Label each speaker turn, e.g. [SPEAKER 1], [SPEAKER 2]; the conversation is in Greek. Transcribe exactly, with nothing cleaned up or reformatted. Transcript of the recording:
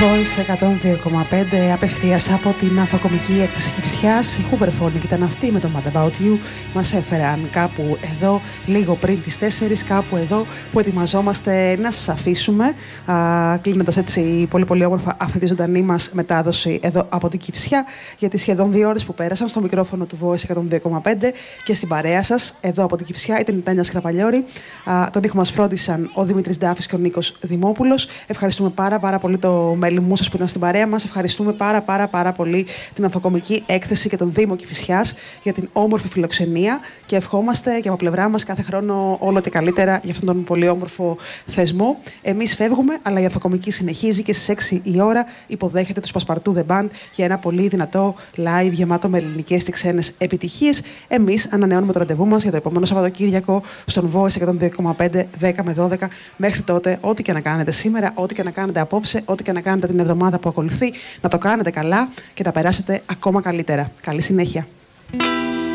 [SPEAKER 1] Voice εκατόν δύο κόμμα πέντε, απευθείας από την ανθοκομική έκθεση Κηφισιάς. Η Hooverphonic ήταν αυτή με το Mad About You. Μας έφεραν κάπου εδώ, λίγο πριν τις τέσσερις, κάπου εδώ που ετοιμαζόμαστε να σας αφήσουμε, κλείνοντας έτσι πολύ πολύ όμορφα αυτή τη ζωντανή μας μετάδοση εδώ από την Κηφισιά, για τις σχεδόν δύο ώρες που πέρασαν στο μικρόφωνο του Voice εκατόν δύο κόμμα πέντε και στην παρέα σας εδώ από την Κηφισιά ήταν η Τάνια Σκραπαλιώρη. Τον ήχο μας φρόντισαν ο Δημήτρης Ντάφης και ο Νίκος Δημόπουλος. Ευχαριστούμε πάρα πάρα πολύ το μέλη μου σας που ήταν στην παρέα μας. Ευχαριστούμε πάρα πάρα πάρα πολύ την Ανθοκομική Έκθεση και τον Δήμο Κηφισιάς για την όμορφη φιλοξενία και ευχόμαστε και από πλευρά μας κάθε χρόνο όλο και καλύτερα για αυτόν τον πολύ όμορφο θεσμό. Εμείς φεύγουμε, αλλά η Ανθοκομική συνεχίζει και στις έξι η ώρα υποδέχεται τους Πασπαρτού The Band για ένα πολύ δυνατό live γεμάτο με ελληνικές και ξένες επιτυχίες. Εμείς ανανεώνουμε το ραντεβού μας για το επόμενο Σαββατοκύριακο στον Voice εκατόν δύο κόμμα πέντε, δέκα με δώδεκα. Μέχρι τότε, ό,τι και να κάνετε σήμερα, ό,τι και να κάνετε απόψε, ό,τι και να κάνετε την εβδομάδα που ακολουθεί, να το κάνετε καλά και να περάσετε ακόμα καλύτερα. Καλή συνέχεια.